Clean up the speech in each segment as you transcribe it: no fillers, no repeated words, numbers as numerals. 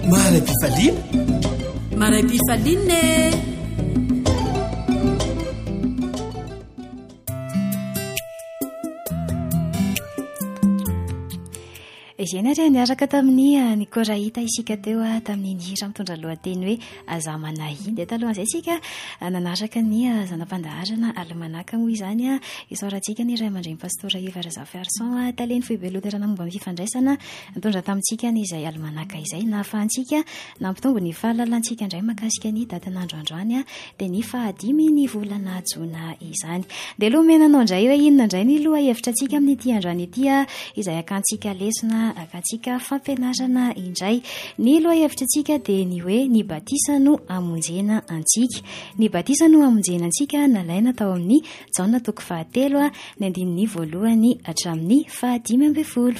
Maray Pifaligne. Izany ary niaraka tamin'ny Nikora hita isika teo tamin'ny hira mitondra lohateny hoe Azamanahy. Dia talohan'izay isika nanaraka ny zanam-pandaharana almanaka moa izany isaorantsika ny Ray aman-dreny Pastora Iva Razafiarson taleny foibeloterana momba amin'ny fifandraisana nitondra tamintsika izay almanaka izay nahafahantsika nampitombo ny fahalalantsika indray makasika ny datin'andro androany dia ny 5 ny volana Jona izany. Dia aloha menanao indray hoe inona indray ny loha hevitra antsika amin'ny ity androany ity izay akantsika lesona akatsika fampianarana indray. Ny loha hevitra antsika dia ny hoe ny batisa no amonjena antsika. Ny batisa no amonjena antsika nalaina tao amin'ny Jaona 7 ny andininy voalohany hatramin'ny 15.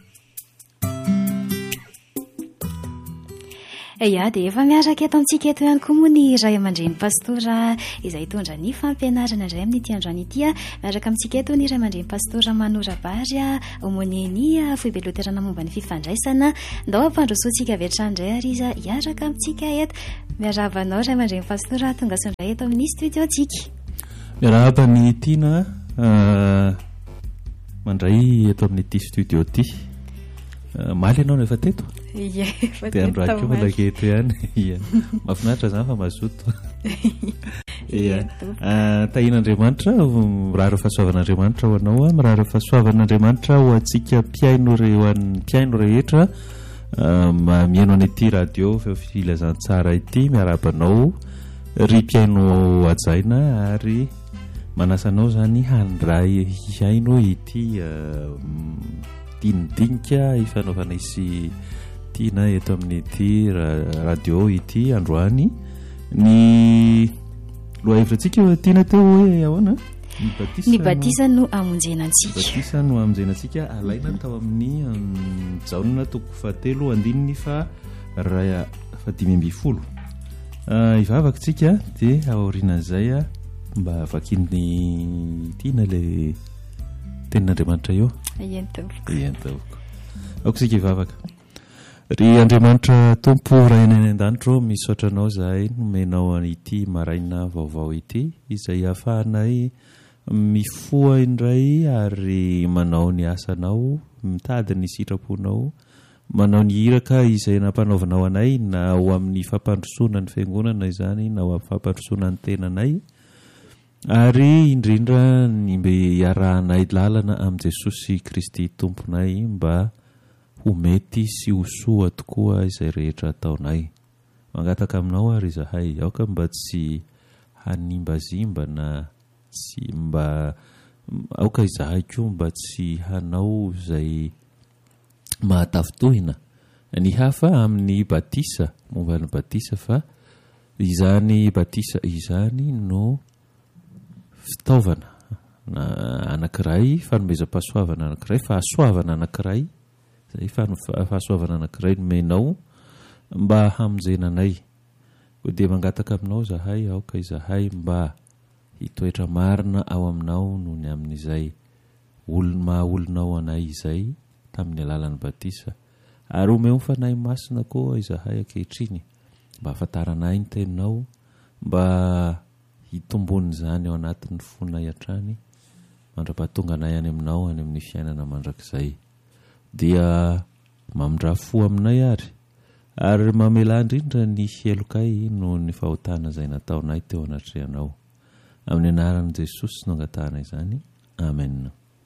Dia efa miaraka eto amintsika eto ihany koa moa ny Ray aman-dreny Pastora izay tondra ny fampianarana indray amin'ny ity androany ity. Miaraka amintsika eto ny Ray aman-dreny Pastora Manora Bary amoneny foibeloterana momba ny fifandraisana. Ndao ampandrosoantsika vetrany indray ary izy hiaraka amintsika eto. Miarabanao Ray aman-dreny Pastora tonga sondray eto amin'ny studio antsika. Miaraba ny tiana mandray eto amin'ity studio ity. Maly ianao nefa teto? Dia androako malaketo ihany. Mahafinaritra zany fa mazoto. Tahin'Andriamanitra miraharo fahasoavan'Andriamanitra ho anao, miraharo fahasoavan'Andriamanitra ho antsika mpiaino rehetra miaino an'ity radio feo filazantsara ity. Miarabanao ry mpiaino ajaina ary manasanao zany handray hiaino ity dinidinika ifanaovana isy tiana eto amin'ity radio ity androany. Ny lohahevitra antsika tiana teo hoe ahoana? Ny batisa no amonjena antsika. Batisa no amonjena antsika alaina tao amin'ny Jaona 7 andininy 15. Ivavaka tsika dia aorianan'izay mba vakin'ny tiana le tenin'Andriamanitra eo. Ientavoko. Aoko sika ivavaka. Ry Andriamanitra Tompo Ray any an-danitro, misaotra anao zahay nomenao ity maraina vaovao ity izay ahafahanay mifoha indray ary manao ny asanao, mitady ny sitraponao, manao ny hiraka izay nampanaovanao anay na ao amin'ny fampandrosoana ny fiangonana izany na ao amin'ny fampandrosoana ny tenanay. Ary indrindra ny mbe iarahanay lalana amin'i Jesosy Kristy Tomponay mba ho mety sy ho soa tokoa izay rehetra ataonay. Mangataka aminao ary izahay, aoka mba tsy hanimbazimba na tsy mba aoka izahay koa mba tsy hanao izay mahatafintohina ny hafa amin'ny batisa, momba ny batisa fa izany batisa izany no fitaovana anankiray, fanomezam-pahasoavana anankiray, fahasoavana anankiray, izay fahasoavana anankiray nomenao mba hamonjenanay. Dia mangataka aminao zahay, aoka izahay mba hitoetra marina ao aminao noho ny amin'izay maha-olonao anay izay tamin'ny alalan'ny batisa. Ary omeo fanahy masina koa izahay ankehitriny mba hafantaranay ny teninao, mba hitombony zany ao anatin'ny fonay hatrany, mandra-pahatonga anay any aminao any amin'ny fiainana mandrakizay. Dia mamindra fo aminay ary mamela indrindra ny helokay no ny fahotana izay nataonay teo anatrehanao. Amin'ny anaran'i Jesosy no angatahana izany. Amen.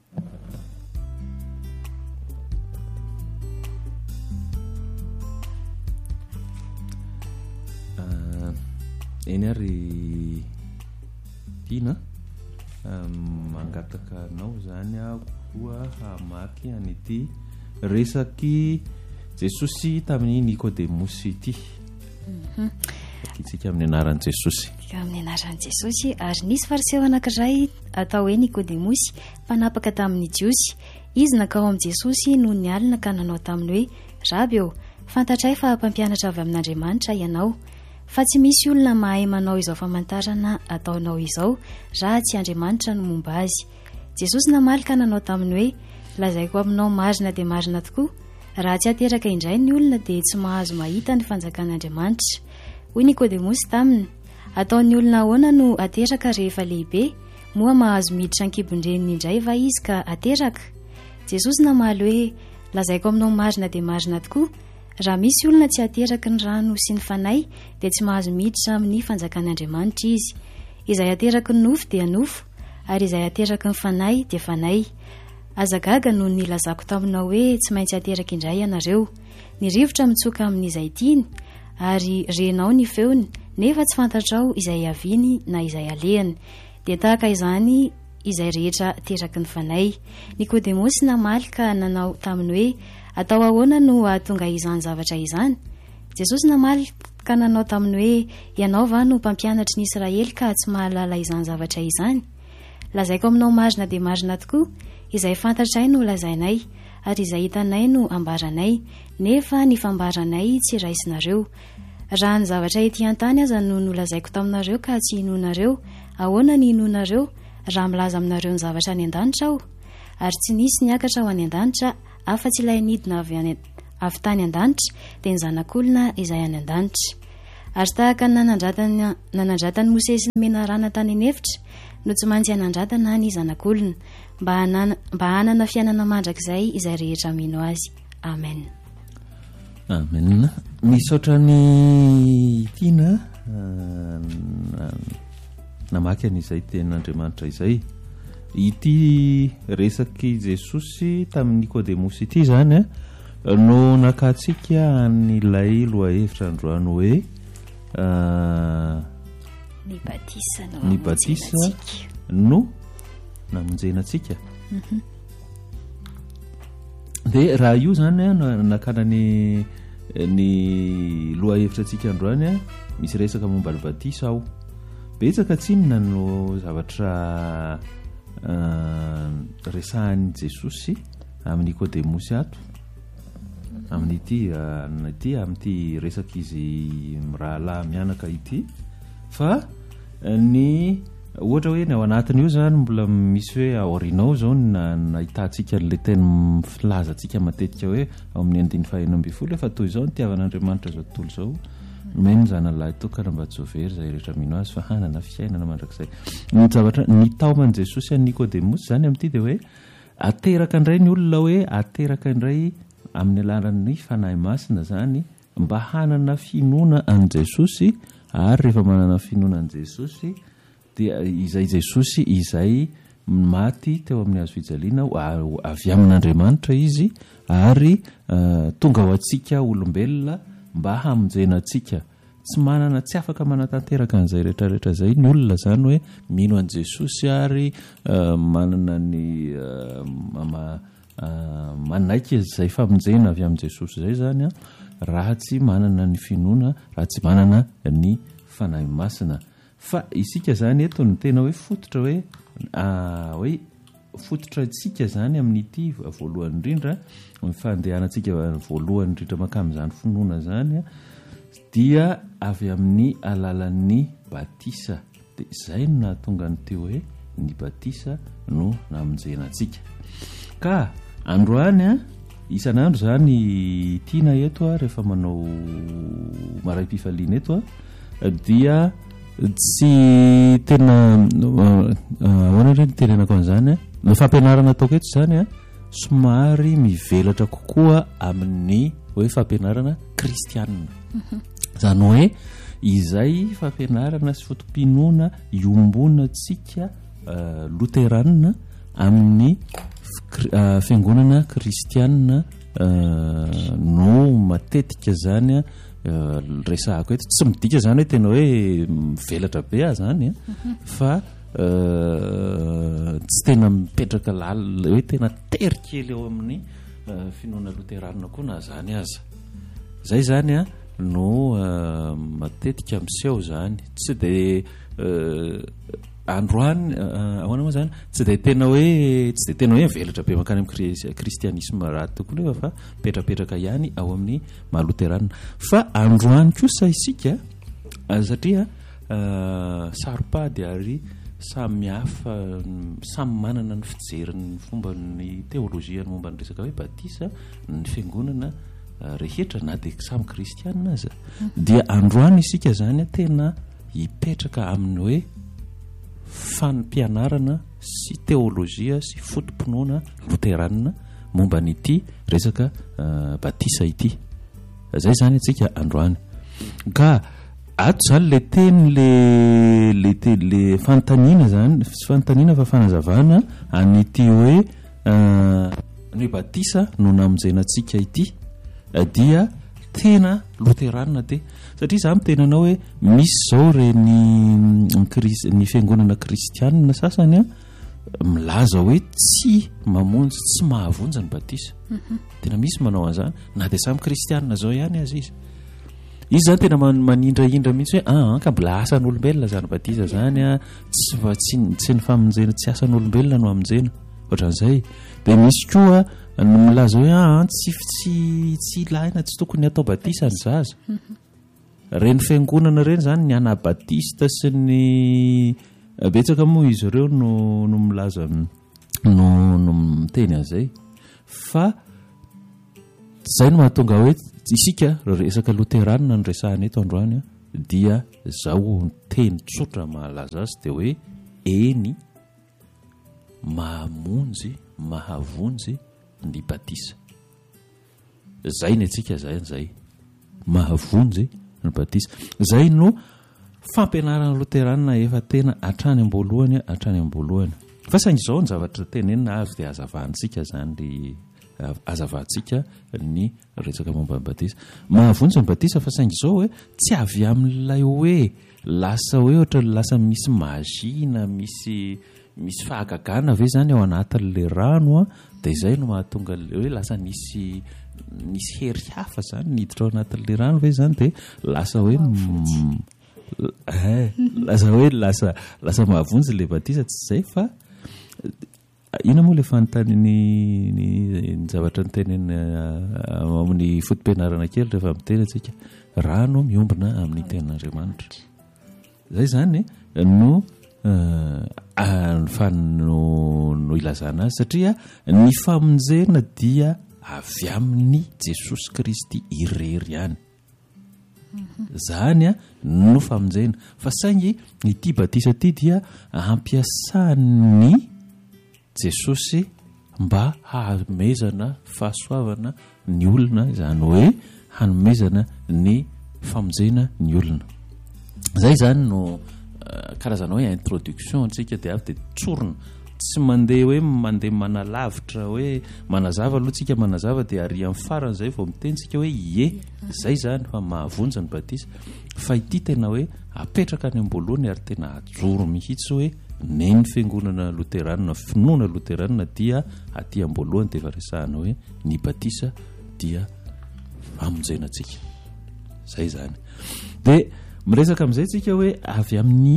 Eny ary tiana mangataka anao zany koa hamaky an'ity resaky Jesosy tamin'ny Nikodemosy ity. Itsika amin'ny anaran'i Jesosy. Amin'ny anaran'i Jesosy. Ary nisy fariseo anankiray atao hoe Nikodemosy, mpanapaka tamin'ny Jiosy. Izy nakao amin'i Jesosy noho ny alina ka nanao taminy hoe, Raby eo, fantatray fa mpampianatra avy amin'Andriamanitra ianao. Fa tsy misy olona mahay manao izao famantarana ataonao izao raha tsy Andriamanitra no momba azy. Jesosy namaly ka nanao taminy hoe, lazaiko aminao marina dia marina tokoa, raha tsy ateraka indray ny olona dia tsy mahazo mahita ny fanjakan'Andriamanitra. Hoy Nikodemosy taminy, ataon'ny olona ahoana no ateraka rehefa lehibe, moa mahazo miditra ankibondreniny indray va izy ka ateraka? Jesosy namaly hoe, lazaiko aminao marina dia marina tokoa, raha misy olona tsy ateraky ny rano sy ny fanay dia tsy mahazo miditra amin'ny fanjakan'Andriamanitra izy. Izay ateraky ny nofo dia nofo, ary izay ateraky ny fanay dia fanay. Azagaga no nilazako taminao hoe tsy maintsy ateraky indray ianareo. Ny rivotra mitsoka amin'izay tiany, ary renao ny feony, nefa tsy fantatrao izay aviny na izay alehany. Dia tahaka izany izay rehetra ateraky ny fanay. Nikodemosy namaly ka nanao taminy hoe, atao ahoana no ahatonga izany zavatra izany? Jesosy namaly ka nanao taminy hoe, ianao va no mpampianatry ny Israely ka tsy mahalala izany zavatra izany? Lazaiko aminao marina dia marina tokoa, izay fantatray no lazainay, ary izay hitanay no ambaranay, nefa ny fambaranay tsy raisinareo. Raha ny zavatra ety an-tany aza no nolazaiko taminareo ka tsy inonareo, ahoana ny inonareo raha milaza aminareo ny zavatra any an-danitra aho? Ary tsy nisy niakatra ho any an-danitra afa-tsy ilay nidina avy tany an-danitra dia ny zanak'olona izay any an-danitra. Ary tahaka nanandratany Mosesy ny menarana tany anefitra, no tsy maintsy hanandratana ny zanak'olona, mba hanana fiainana mandrakizay izay rehetra mino azy. Amen. Amen. Misaotra ny tiana namaky an'izay tenin'Andriamanitra izay. Ity resaky Jesosy tamin'ny Nikodemosy ity zany no nakatsika an'ilay loha hevitra androany hoe ny batisa no namonjena antsika. Dia raha io zany nakana ny loha hevitra antsika androany misy resaka momba ny batisa ao. Betsaka tsinona no zavatra resahan'i Jesosy amin'ny Nikodemosy ato, amin'ity amin'ity resaka izy mirahalahy mianaka ity, fa ny ohatra hoe ny ao anatiny io zany mbola misy hoe aorinao zao nahitantsika le teny filazantsika matetika hoe ao amin'ny 5:12 fa toy izao ny tiavan'Andriamanitra zao tontolo zao nomeny zanalahy tokana mba tsy ho very izay rehetra mino azy fa hanana fiainana mandrakizay. Ny zavatra ny taoman'i Jesosy an'i Nikodemosy zany amin'ity dia hoe ateraka indray ny olona, hoe ateraka indray amin'ny alalan'ny fanahy masina zany mba hanana finoana an' Jesosy, ary rehefa manana finoana an' Jesosy dia izay Jesosy izay maty teo amin'ny hazo fijaliana avy amin'Andriamanitra izy, ary tonga ho antsika olombelona mba hamonjena antsika. Tsy manana, tsy afaka manatanteraka an'izay rehetrarehetra zay ny olona zany hoe mino an' Jesosy ary manana ny manaiky izay famonjena avy amin'i Jesosy zay zany raha tsy manana ny finoana, raha tsy manana ny fanahy masina. Fa isika zany eto ny tena hoe fototra hoe fototra tsika zany amin'ity voalohany indrindra, ny fandehanantsika voalohany indrindra makamin'izany finoana zany dia avy amin'ny alalan'ny batisa. Dia izay no nahatonga ny teo hoe ny batisa no namonjena antsika. Ka androany isan'andro zany tiana eto rehefa manao maray-pifaliana eto dia tsy tena ahoana indray ny tenenako an'izany ny fampianarana ataoko eto zany somary mivelatra kokoa amin'ny hoe fampianarana kristianina. Zany hoe izay fampianarana sy fotom-pinoana iombonantsika loteranina amin'ny fiangonana kristianina no matetika zany resahako eto. Tsy midika zany hoe tena hoe mivelatra be zany fa tsy tena mipetraka hoe tena terikely eo amin'ny finoana loteranina koa na zany aza. Zay zany no matetika miseho zany. Tsy dia androany ahoana moa zany tsy dia tena hoe mivelatra be makany amin'ny kristianisme raha tokony nefa fa petrapetraka ihany ao amin'ny mahaloteranina. Fa androany kosa isika satria saropady ary samy hafa samy manana ny fijeriny fomba ny teolojia ny momba ny resaka hoe batisa ny fiangonana rehetra na dia samy kristianina aza dia androany isika zany tena hipetraka amin'ny hoe fampianarana sy teolojia sy fotom-pinoana loteranina momba n'ity resaka batisa ity zay zany atsika androany ka ato zany le teny le fantanina zany fantanina fa fanazavana anyity hoe ny batisa no namonjenantsika ity dia tena loteranina te satria za mitenanao hoe misy zao ny fiangonana kristianina sasany milaza hoe tsy mamonjy tsy mahavonja ny batisa tena misy manao an'izany na dia samy kristianina zao ihany azy izy zany tena manindraindra mihitsy hoe ka mbola asan'olombelona zany batisa zany tsy ny famonjena tsy asan'olombelona no amonjena ohatran'izay dia misy koa milaza hoe tsy ilaina tsy tokony atao batisa ny zaza reny fiangonana reny zany ny anabatista sy ny betsaka moa izy ireo no milaza no miteny an'izay fa zay no mahatonga hoe isika resaka loteranina ny resahana eto androany dia zao teny tsotra mahalaza azy dia hoe eny mahamonjy mahavonjy ny batisa zay ny atsika zay mahavonjy ny batisa zay no fampianarana loteranina efa tena hatrany am-boalohany fa saingy zao ny zavatra tenenina avy dia azavantsika zany azavantsika ny resaka momba ny batisa mahavonjy ny batisa fa saingy zao hoe tsy avy amin'ilay hoe lasa hoe ohatra lasa misy mazina misy fahagagana ve zany ao anatin'le rano dia izay no mahatonga hoe lasa nisy hery hafa zany niditra ao anatin'le rano ve zany dia lasa hoe lasa mahavonjy le batisa tsy zay fa ina moa le fanontany zavatra ny teneny amin'ny fotom-pianarana kely rehefa miteny atsika rano miombona amin'ny tenin'Andriamanitra zay zany no ilazana azy satria ny famonjena dia avy amin'ny Jesosy Kristy irery ihany zany no famonjena fa saingy ity batisa ity dia ampiasany Jesosy mba hanomezana fahasoavana ny olona zany hoe hanomezana ny famonjena ny olona zay zany no karazana hoe introduction antsika dia avy dia tsorona tsy mandeha hoe mandeha manalavitra hoe manazava aloha tsika manazava dia ary amin'ny faran'izay vao mitentsika hoe zay zany fa mahavonja ny batisa fa ity tena hoe apetraka any am-boalohany ary tena ajoro mihitsy hoe neny fiangonana loteranina finoana loteranina dia aty am-boalohany dia efa resahana hoe ny batisa dia amonjenantsika zay zany dia miresaka amin'izay tsika hoe avy amin'ny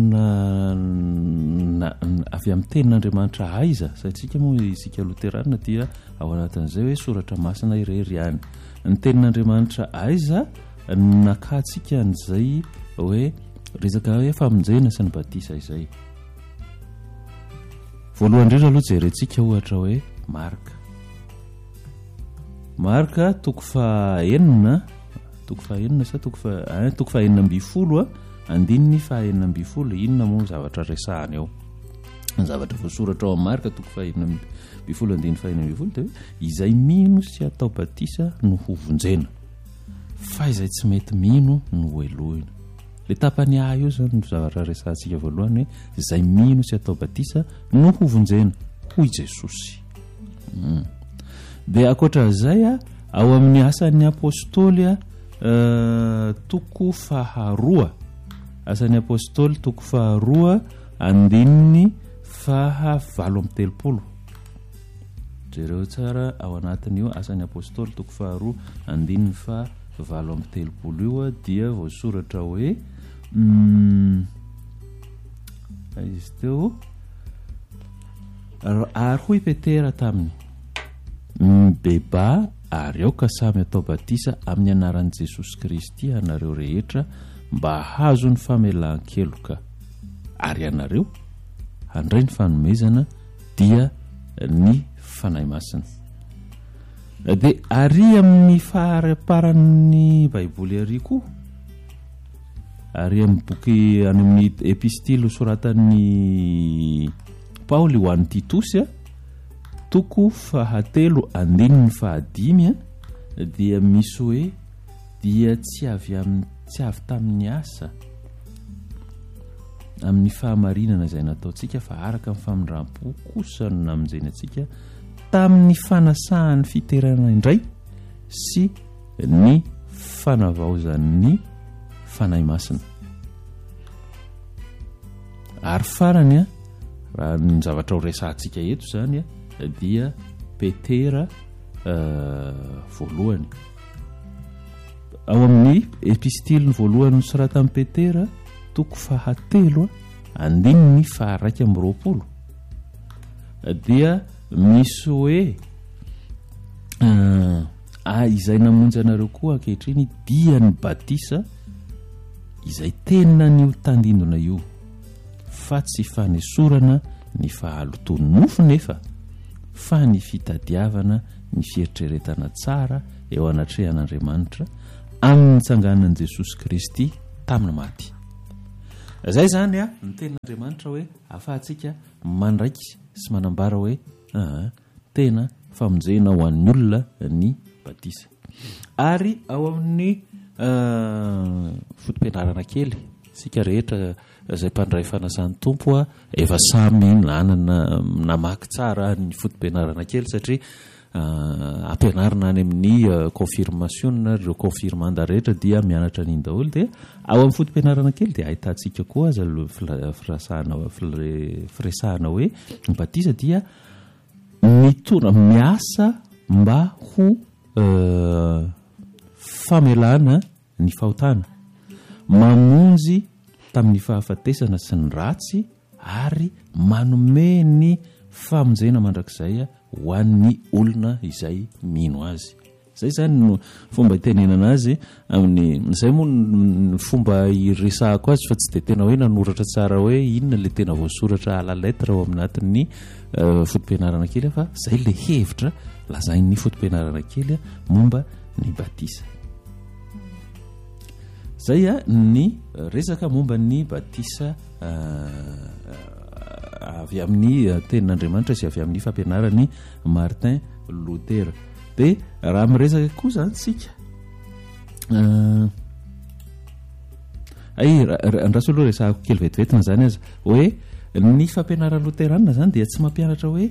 inona avy amin'ny tenin'Andriamanitra aiza satsika moa isika loteranina dia ao anatin'izay hoe soratra masina irery ihany ny tenin'Andriamanitra aiza nakatsika an'izay hoe resaka hoe famonjena sy ny batisa izay voalohany indrindra aloha jerentsika ohatra hoe marka toko fahenina sa toko fahenina ambifolo andininy fahenina ambifolo inona moa zavatra resahany ao ny zavatra voasoratra ao amin'ny marka toko fahenina ambifolo andininy fahenina ambifolo dia izay mino sy atao batisa no hovonjena fa izay tsy mety mino no hoelohina le tapany io zany no zavatra resahantsika voalohany hoe izay mino sy atao batisa no hovonjena hoy Jesosy dia akoatran'izay ao amin'ny asan'ny apôstôly toko faharoa asan'ny apôstôly toko faharoa andininy fahavalo amby telopolo jereo tsara ao anatin'io asan'ny apôstôly toko faharoa andininy fahavalo amby telopolo io dia voasoratra hoe izy teo ary hoy Petera taminy beba ary ao ka samy atao batisa amin'ny anaran'i Jesosy Kristy anareo rehetra mba hazo ny famelan-keloka ary anareo handray ny fanomezana dia ny fanahy masina. Dia ary amin'ny faharaparan'ny baiboly ary koa, ary amin'ny boky any amin'ny epistily soratan'ny Paoly ho an'ny Titosy toko 7:5 dia misy hoe dia tsy avy tamin'ny asa amin'ny fahamarinana izay nataontsika fa araka amin'ny famindram-po kosa no namonjeny antsika tamin'ny fanasahan'ny fiterana indray sy ny fanavaozan'ny fanahy masina. Ary farany raha ny zavatra ho resantsika eto zany dia Petera voalohany. Ao amin'ny epistily ny voalohany nosoratan'i Petera toko 7:20 dia misy hoe izay namonjy anareo koa ankehitriny dia ny batisa izay tena ny tandindona io fa tsy fanesorana ny fahalotonofo nefa fa ny fitadiavana ny fieritreretana tsara eo anatrehan'Andriamanitra amin'ny tsanganan'i Jesosy Kristy tamin'ny maty. Zay zany ny ten'Andriamanitra hoe afahantsika mandraiky sy manambara hoe tena famonjena ho an'ny olona ny batisa. Ary ao amin'ny fotom-pianarana kely sika rehetra izay mpandray fanasan'ny tompo efa samy nanana namaky tsara ny fotom-pianarana kely satria ampianarina any amin'ny confirmation ireo confirmanda rehetra dia mianatra an'iny daholo. Dia ao amin'ny fotom-pianarana kely dia ahitantsika koa aza firesahana hoe ny batisa dia mitondra miasa mba ho famelana ny fahotana, mamonjy tamin'ny fahafatesana sy ny ratsy ary manome ny famonjena mandrakizay ho an'ny olona izay mino azy. Zay zany no fomba itenenana azy amin'izay moa ny fomba iresahako azy fa tsy dia tena hoe nanoratra tsara hoe inona le tena voasoratra ala lettre ao aminatin'ny fotom-pianarana kely fa zay le hevitra lazain'ny fotom-pianarana kely momba ny batisa. Zay ny resaka momba ny batisa avy amin'ny tenin'Andriamanitra sy avy amin'ny fampianarany Martin Luther. Dia raha miresaka koa zany sika raha solo resahako kely vetivetina zany aza hoe ny fampianarana Lutheranina zany dia tsy mampianatra hoe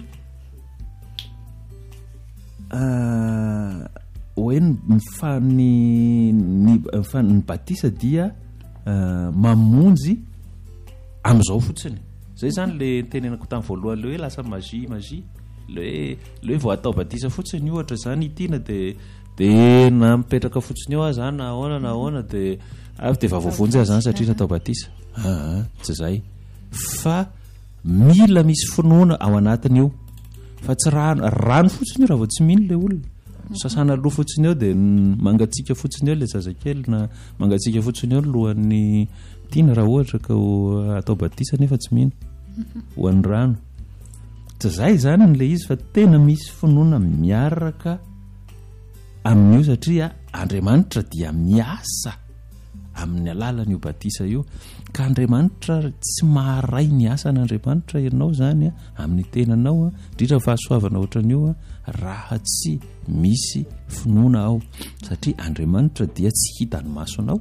ny batisa dia mamonjy amin'izao fotsiny. Zay zany le tenenako tamin'ny voalohany le hoe lasa magie le hoe vao atao batisa fotsiny ohatra zany itiana dia na mipetraka fotsiny eo zany na ahoana dia avy dia vavovonjy azy zany satria atao batisa. Tsy zay fa mila misy finoana ao anatiny io fa tsy rano fotsiny io raha vao tsy mino le olona. Sasana loha fotsiny eo dia mangatsika fotsiny eo le zazakely na mangatsika fotsiny eo lohan'ny tiana raha ohatra ka atao batisa nefa tsy mino ho an'ny rano. Tsy zay zany n'le izy fa tena misy finoana miaraka amin'io satria Andriamanitra dia miasa amin'ny alalan'io batisa io ka Andriamanitra tsy maharay ny asan'Andriamanitra ianao zany amin'ny tenanao indrindra fahasoavana ohatran'io raha tsy misy finoana ao satria Andriamanitra dia tsy hitany masonao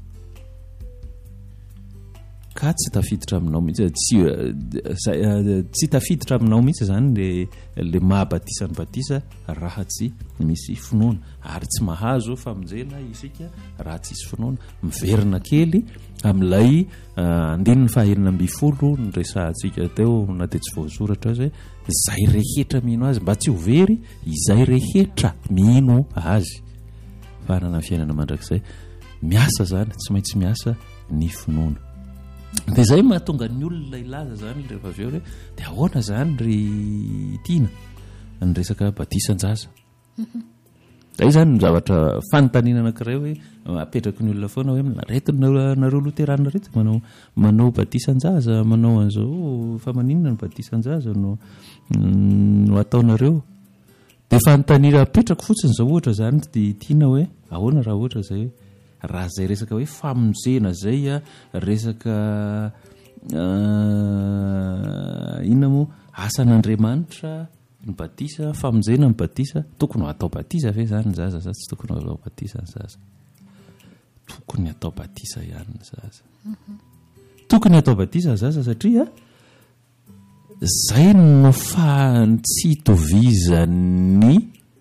ka tsy tafiditra aminao mihitsy tsy tafiditra aminao mihitsy zany le mahabatisany batisa raha tsy misy finoana ary tsy mahazo famonjena isika raha tsy misy finoana. Miverina kely amin'ilay 9:20 ny resahantsika teo na dia tsy voasoratra azy hoe izay rehetra mino azy mba tsy ho very izay rehetra mino azy fa hanana fiainana mandrakizay miasa zany tsy maintsy miasa ny finoana. Dia zay mahatonga ny olona ilaza zany rehefa avy eo hoe dia ahoana zany ry tiana ny resaka batisan-jaza. zay zany ny zavatra fanontaniana anankiray hoe apetraky ny olona foana hoe naretinareo loterana rety manao batisan-jaza manao an'izao fa maninona ny batisan-jaza no ataonareo de fanontaniana apetraka fotsiny zao ohatra zany de tiana hoe ahoana raha ohatra zay raha zay resaka hoe famonjena zay a resaka inona moa asan'Andriamanitra ny batisa famonjena ny batisa tokony atao batisa ve zany ny zaza sa tsy tokony atao batisa ny zaza tokony atao batisa ihany ny zaza tokony atao batisa ny zaza satria zay no tsy itovizany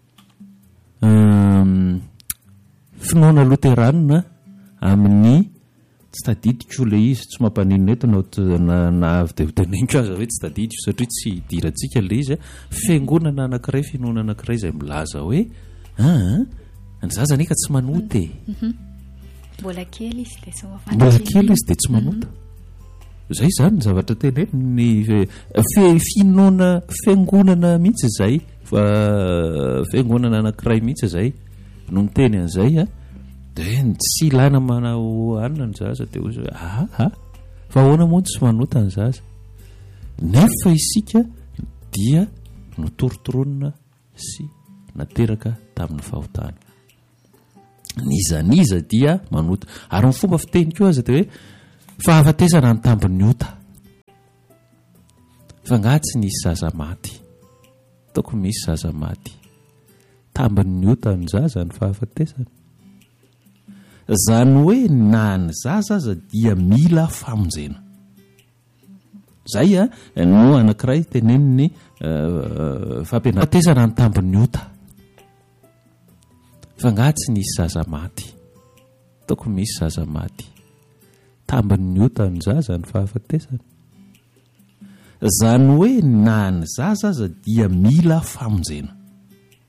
finoana loteranina amin'ny tsy tadidiko le izy tsy mampaninona eto na avy de teneniko aza hoe tsy tadidiko satria tsy idirantsika le izy fiangonana anankiray finoana anankiray izay milaza hoe ny zaza neka tsy manota mbola kely izy de tsy manota zay zany ny zavatra teneny finoana fiangonana mihitsy zay fiangonana anankiray mihitsy zay no miteny an'izay de tsy ilana manao anina ny zaza de ozy hoe fa ahoana moa tsy manota ny zaza nefa isika dia notorotronona sy nateraka tamin'ny fahotana nizaniza dia manota ary ny fomba fitenikeo aza de hoe fahafatesana ny tambin'ny ota fa nga tsy nisy zaza maty tokony misy zaza maty tambin'ny ota ny zaza ny fahafatesana zany hoe na ny zaza aza dia mila famonjena zay no anankiray teneniny fampianatesana ny tambin'ny ota fa nga tsy nisy zaza maty tokony misy zaza maty tambin'ny ota ny zaza ny fahafatesana zany hoe na ny zaza aza dia mila famonjena